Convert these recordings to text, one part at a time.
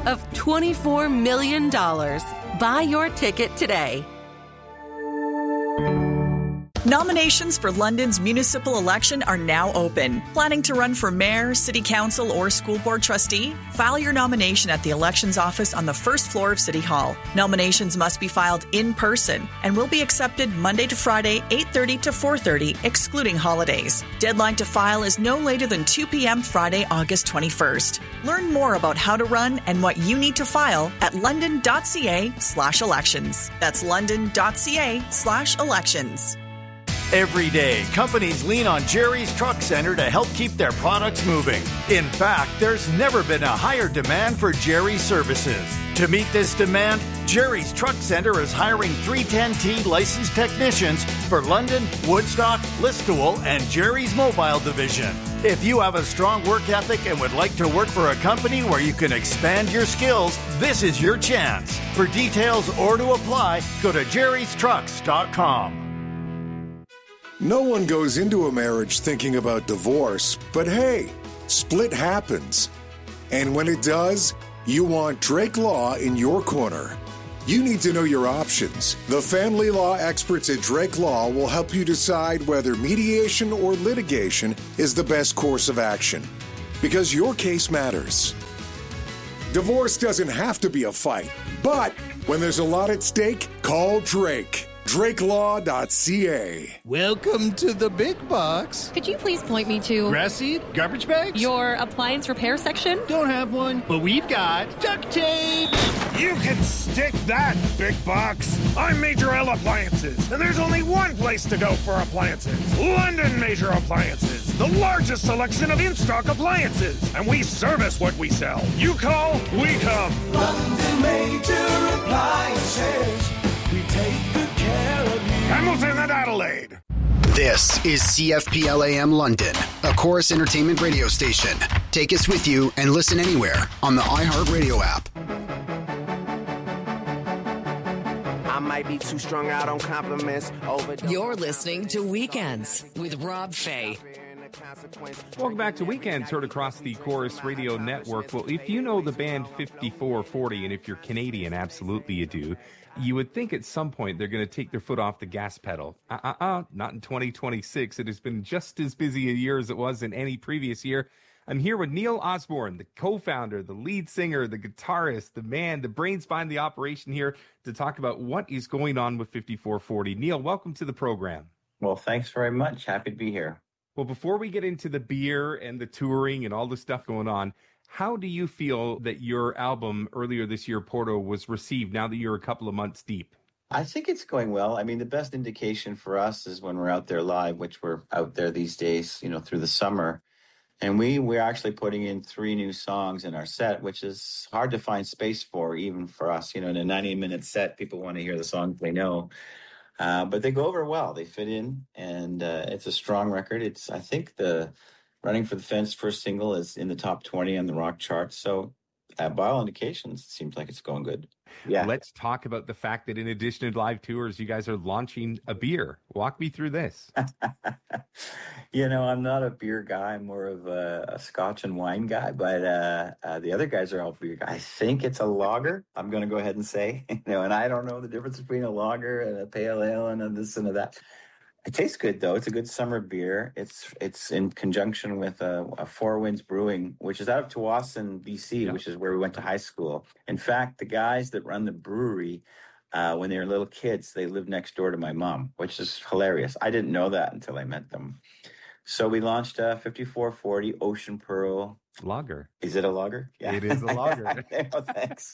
of $24 million. Buy your ticket today. Nominations for London's municipal election are now open. Planning to run for mayor, city council, or school board trustee? File your nomination at the elections office on the first floor of City Hall. Nominations must be filed in person and will be accepted Monday to Friday, 8:30 to 4:30, excluding holidays. Deadline to file is no later than 2 p.m. Friday, August 21st. Learn more about how to run and what you need to file at london.ca/elections. That's london.ca/elections. Every day, companies lean on Jerry's Truck Center to help keep their products moving. In fact, there's never been a higher demand for Jerry's services. To meet this demand, Jerry's Truck Center is hiring 310T licensed technicians for London, Woodstock, Listowel, and Jerry's Mobile Division. If you have a strong work ethic and would like to work for a company where you can expand your skills, this is your chance. For details or to apply, go to jerrystrucks.com. No one goes into a marriage thinking about divorce, but hey, split happens. And when it does, you want Drake Law in your corner. You need to know your options. The family law experts at Drake Law will help you decide whether mediation or litigation is the best course of action, because your case matters. Divorce doesn't have to be a fight, but when there's a lot at stake, call Drake. DrakeLaw.ca. Welcome to the big box. Could you please point me to grass seed, garbage bags, your appliance repair section? Don't have one, but we've got duct tape. You can stick that, big box. I'm Major L Appliances, and there's only one place to go for appliances. London Major Appliances, the largest selection of in-stock appliances, and we service what we sell. You call, we come. London Major Appliances. We take good care of you. Hamilton and Adelaide. This is CFPLAM London, a Chorus Entertainment radio station. Take us with you and listen anywhere on the iHeartRadio app. I might be too strung out on compliments. You're listening to Weekends with Rob Fay. Welcome back to Weekends, heard across the Chorus Radio Network. Well, if you know the band 5440, and if you're Canadian, absolutely you do, you would think at some point they're going to take their foot off the gas pedal. Not in 2026. It has been just as busy a year as it was in any previous year. I'm here with Neil Osborne, the co-founder, the lead singer, the guitarist, the man, the brains behind the operation here to talk about what is going on with 5440. Neil, welcome to the program. Well, thanks very much. Happy to be here. Well, before we get into the beer and the touring and all the stuff going on, how do you feel that your album earlier this year, Porto, was received now that you're a couple of months deep? I think it's going well. I mean, the best indication for us is when we're out there live, which we're out there these days, through the summer. And we're actually putting in 3 new songs in our set, which is hard to find space for, even for us. In a 90-minute set, people want to hear the songs they know. But they go over well. They fit in, and it's a strong record. I think the Running for the Fence first single is in the top 20 on the rock chart. So by all indications, it seems like it's going good. Yeah. Let's talk about the fact that in addition to live tours, you guys are launching a beer. Walk me through this. I'm not a beer guy. I'm more of a scotch and wine guy, but the other guys are all beer guys. I think it's a lager, I'm going to go ahead and say, and I don't know the difference between a lager and a pale ale and a this and a that. It tastes good, though. It's a good summer beer. It's in conjunction with a Four Winds Brewing, which is out of Tsawwassen, BC, which is where we went to high school. In fact, the guys that run the brewery, when they were little kids, they lived next door to my mom, which is hilarious. I didn't know that until I met them. So we launched 5440 Ocean Pearl. Lager. Is it a lager? Yeah. It is a lager. Oh, thanks.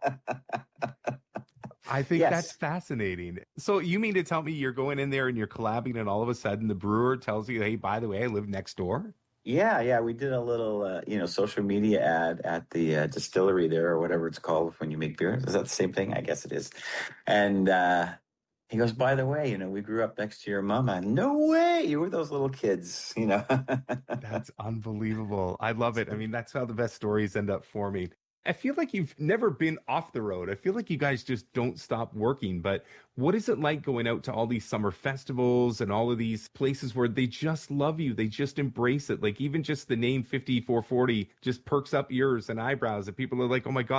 I think that's fascinating. So you mean to tell me you're going in there and you're collabing and all of a sudden the brewer tells you, hey, by the way, I live next door? Yeah. We did a little, social media ad at the distillery there or whatever it's called when you make beer. Is that the same thing? I guess it is. And he goes, by the way, we grew up next to your mama. No way. You were those little kids, That's unbelievable. I love it. I mean, that's how the best stories end up forming. I feel like you've never been off the road. I feel like you guys just don't stop working. But what is it like going out to all these summer festivals and all of these places where they just love you? They just embrace it. Like even just the name 5440 just perks up ears and eyebrows. And people are like, oh my God,